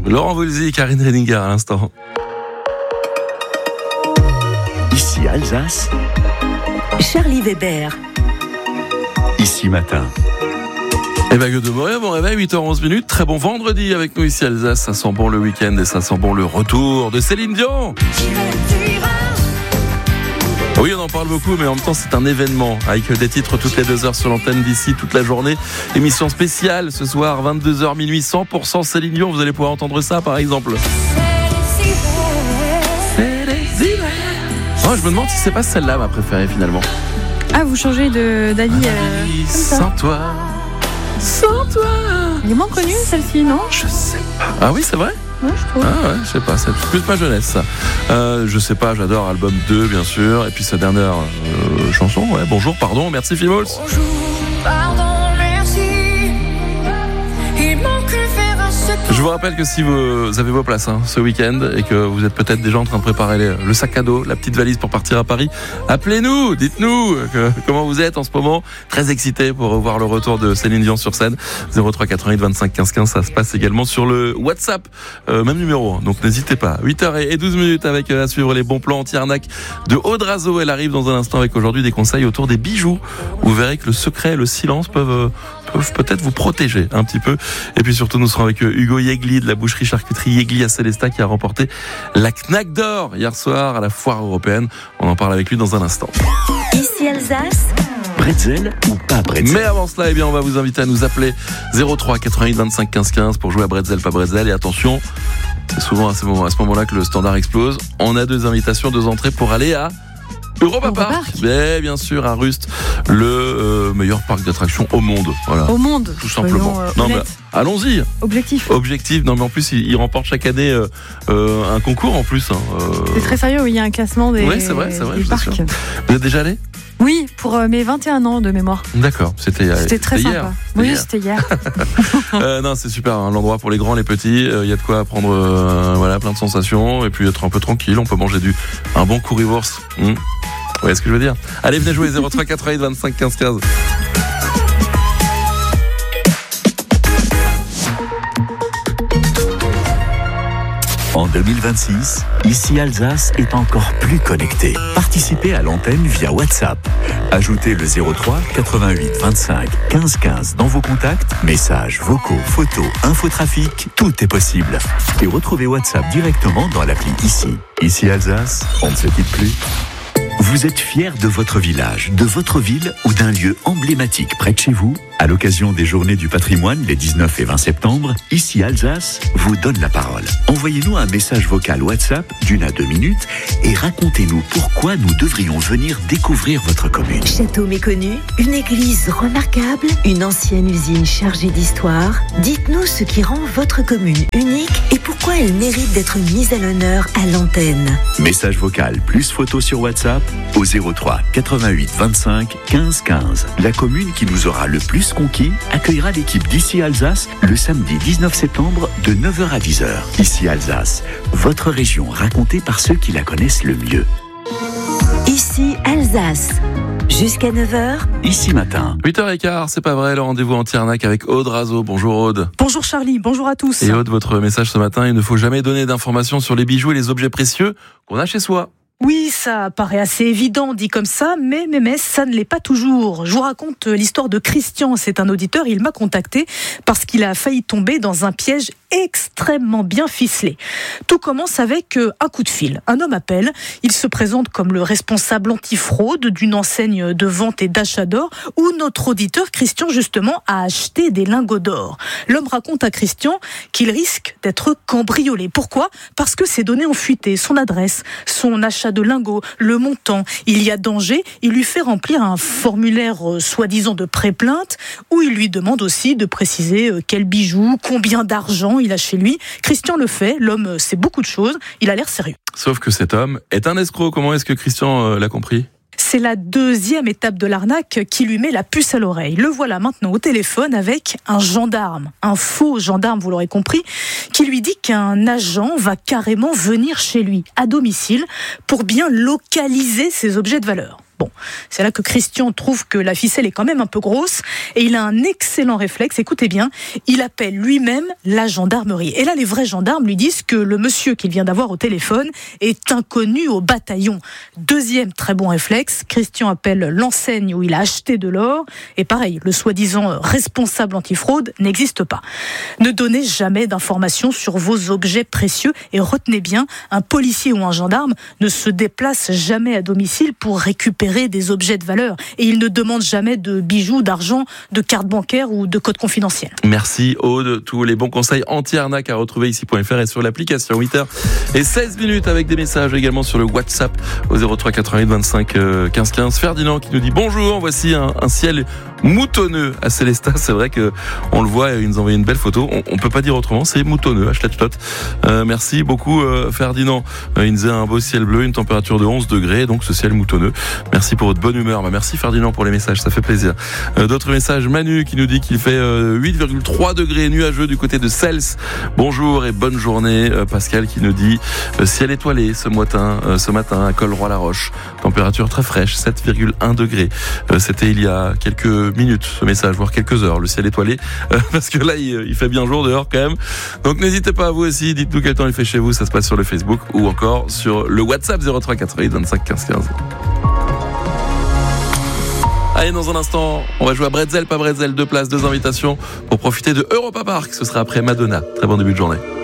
Laurent Voulzy, Karine Redinger à l'instant. Ici Alsace, Charlie Weber. Ici Matin. Et Bague de Moria, bon réveil, 8h11, très bon vendredi avec nous ici Alsace, ça sent bon le week-end et ça sent bon le retour de Céline Dion. Oui, on en parle beaucoup, mais en même temps, c'est un événement avec des titres toutes les 2 heures sur l'antenne d'ici toute la journée. Émission spéciale ce soir, 22h minuit, 100% Céline Dion. Vous allez pouvoir entendre ça, par exemple. Oh, je me demande si c'est pas celle-là ma préférée finalement. Ah, vous changez d'avis sans toi. Sans toi. Elle est moins connue celle-ci, non? Je sais pas. Ah oui, c'est vrai? Ouais, je trouve. Ah ouais, je sais pas, c'est plus ma jeunesse ça. Je sais pas, j'adore album 2 bien sûr. Et puis sa dernière chanson, ouais, Bonjour, pardon, merci Fimols. Bonjour, pardon, merci. Il manque le fer à ce Je vous rappelle que si vous avez vos places ce week-end et que vous êtes peut-être déjà en train de préparer le sac à dos, la petite valise pour partir à Paris, appelez-nous, dites-nous comment vous êtes en ce moment. Très excité pour revoir le retour de Céline Dion sur scène. 03 88 25 15 15, ça se passe également sur le WhatsApp, même numéro, donc n'hésitez pas. 8h12 avec à suivre les bons plans anti-arnaque de Audrazo. Elle arrive dans un instant avec aujourd'hui des conseils autour des bijoux. Vous verrez que le secret et le silence peuvent peut-être vous protéger un petit peu. Et puis surtout, nous serons avec Hugo Yegli de la boucherie charcuterie Yegli à Célestat qui a remporté la Knack d'Or hier soir à la foire européenne. On en parle avec lui dans un instant. Ici Alsace. Bretzel ou pas bretzel? Mais avant cela, on va vous inviter à nous appeler 03 88 25 15 15 pour jouer à Bretzel, pas Bretzel. Et attention, c'est souvent à ce moment-là que le standard explose. On a 2 invitations, 2 entrées pour aller à Europa Park. Mais bien sûr, à Rust, le meilleur parc d'attractions au monde. Voilà. Au monde. Tout simplement. Non, mais allons-y. Objectif. Non, mais en plus, il remporte chaque année un concours en plus. C'est très sérieux, il y a un classement des, ouais, c'est vrai, des parcs. Vous êtes déjà allé? Oui, pour mes 21 ans de mémoire. D'accord, c'était très hier. sympa. Oui, c'était hier. Non, c'est super, l'endroit pour les grands, les petits. Il y a de quoi prendre plein de sensations et puis être un peu tranquille. On peut manger un bon currywurst. Vous voyez ce que je veux dire? Allez, venez jouer 03 88 25 15 15. En 2026, ici Alsace est encore plus connectée. Participez à l'antenne via WhatsApp. Ajoutez le 03 88 25 15 15 dans vos contacts, messages, vocaux, photos, infotrafic, tout est possible. Et retrouvez WhatsApp directement dans l'appli Ici. Ici Alsace, on ne se quitte plus. Vous êtes fier de votre village, de votre ville ou d'un lieu emblématique près de chez vous? À l'occasion des Journées du patrimoine, les 19 et 20 septembre, Ici Alsace vous donne la parole. Envoyez-nous un message vocal WhatsApp d'1 à 2 minutes et racontez-nous pourquoi nous devrions venir découvrir votre commune. Château méconnu, une église remarquable, une ancienne usine chargée d'histoire. Dites-nous ce qui rend votre commune unique et pourquoi elle mérite d'être mise à l'honneur à l'antenne. Message vocal plus photo sur WhatsApp au 03 88 25 15 15. La commune qui nous aura le plus conquis accueillera l'équipe d'Ici Alsace le samedi 19 septembre de 9h à 10h. Ici Alsace, votre région racontée par ceux qui la connaissent le mieux. Ici Alsace. Jusqu'à 9h. Ici Matin. 8h15, c'est pas vrai, le rendez-vous anti-arnaque avec Aude Razo. Bonjour Aude. Bonjour Charlie, bonjour à tous. Et Aude, votre message ce matin, il ne faut jamais donner d'informations sur les bijoux et les objets précieux qu'on a chez soi. Oui, ça paraît assez évident dit comme ça, mais ça ne l'est pas toujours. Je vous raconte l'histoire de Christian, c'est un auditeur, il m'a contacté parce qu'il a failli tomber dans un piège extrêmement bien ficelé. Tout commence avec un coup de fil. Un homme appelle, il se présente comme le responsable antifraude d'une enseigne de vente et d'achat d'or où notre auditeur Christian justement a acheté des lingots d'or. L'homme raconte à Christian qu'il risque d'être cambriolé. Pourquoi ? Parce que ses données ont fuité, son adresse, son achat de lingots, le montant. Il y a danger, il lui fait remplir un formulaire soi-disant de pré-plainte où il lui demande aussi de préciser quel bijou, combien d'argent il a chez lui. Christian le fait, l'homme sait beaucoup de choses, il a l'air sérieux. Sauf que cet homme est un escroc. Comment est-ce que Christian l'a compris ? C'est la deuxième étape de l'arnaque qui lui met la puce à l'oreille. Le voilà maintenant au téléphone avec un gendarme, un faux gendarme, vous l'aurez compris, qui lui dit qu'un agent va carrément venir chez lui, à domicile, pour bien localiser ses objets de valeur. Bon, c'est là que Christian trouve que la ficelle est quand même un peu grosse et il a un excellent réflexe, écoutez bien, il appelle lui-même la gendarmerie. Et là, les vrais gendarmes lui disent que le monsieur qu'il vient d'avoir au téléphone est inconnu au bataillon. Deuxième très bon réflexe, Christian appelle l'enseigne où il a acheté de l'or et pareil, le soi-disant responsable antifraude n'existe pas. Ne donnez jamais d'informations sur vos objets précieux et retenez bien, un policier ou un gendarme ne se déplace jamais à domicile pour récupérer des objets de valeur et il ne demande jamais de bijoux, d'argent, de carte bancaire ou de code confidentiel. Merci Aude, tous les bons conseils anti-arnaque à retrouver ici.fr et sur l'application 8h16 avec des messages également sur le WhatsApp au 03 88 25 15 15. Ferdinand qui nous dit bonjour, voici un ciel moutonneux à Célestat, c'est vrai que on le voit, il nous a envoyé une belle photo, on peut pas dire autrement, c'est moutonneux, merci beaucoup Ferdinand, il nous disait un beau ciel bleu, une température de 11 degrés, donc ce ciel moutonneux, merci pour votre bonne humeur, merci Ferdinand pour les messages, ça fait plaisir. D'autres messages, Manu qui nous dit qu'il fait 8,3 degrés nuageux du côté de Cels, bonjour et bonne journée. Pascal qui nous dit ciel étoilé ce matin à Col-Roi-la-Roche, température très fraîche, 7,1 degrés, c'était il y a quelques minutes ce message, voire quelques heures, le ciel étoilé, parce que là il fait bien jour dehors quand même, donc n'hésitez pas à vous aussi, dites-nous quel temps il fait chez vous, ça se passe sur le Facebook ou encore sur le WhatsApp 03 88 25 15 15. Allez, dans un instant, on va jouer à Bretzel, pas Bretzel, 2 places, 2 invitations pour profiter de Europa Park, ce sera après Madonna. Très bon début de journée.